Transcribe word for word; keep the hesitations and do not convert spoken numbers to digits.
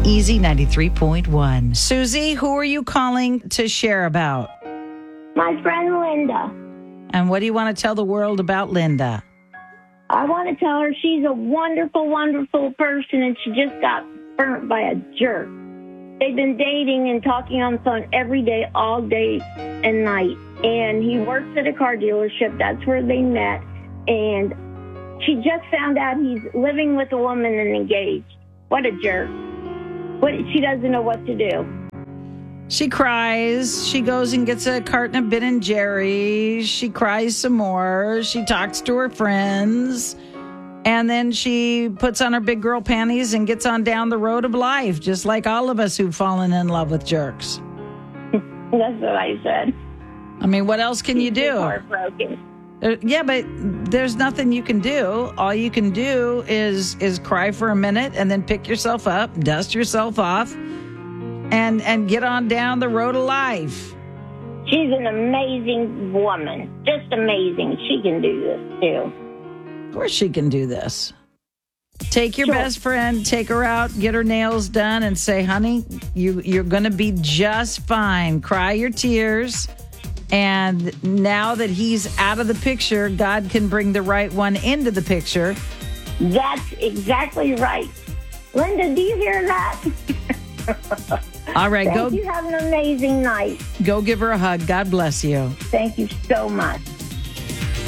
Easy ninety-three point one. Susie, who are you calling to share about? My friend Linda. And what do you want to tell the world about Linda? I want to tell her she's a wonderful, wonderful person, and she just got burnt by a jerk. They've been dating and talking on the phone every day, all day and night. And he works at a car dealership. That's where they met. And she just found out he's living with a woman and engaged. What a jerk. What, she doesn't know what to do. She cries. She goes and gets a carton of Ben and Jerry's. She cries some more. She talks to her friends. And then she puts on her big girl panties and gets on down the road of life, just like all of us who've fallen in love with jerks. That's what I said. I mean, what else can you do? Heartbroken. Uh, yeah, but there's nothing you can do. All you can do is is cry for a minute and then pick yourself up, dust yourself off, and and get on down the road of life. She's an amazing woman. Just amazing. She can do this, too. Of course she can do this. Take your Sure. best friend, take her out, get her nails done, and say, honey, you, you're going to be just fine. Cry your tears. And now that he's out of the picture, God can bring the right one into the picture. That's exactly right. Linda, do you hear that? All right, Thank go, you. Have an amazing night. go give her a hug. God bless you. Thank you so much.